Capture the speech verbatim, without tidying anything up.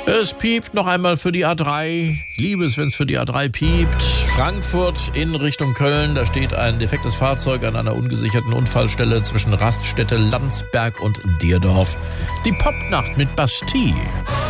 Es piept noch einmal für die A drei. Ich liebe es, wenn es für die A drei piept. Frankfurt in Richtung Köln. Da steht ein defektes Fahrzeug an einer ungesicherten Unfallstelle zwischen Raststätte Landsberg und Dierdorf. Die Popnacht mit Bastille.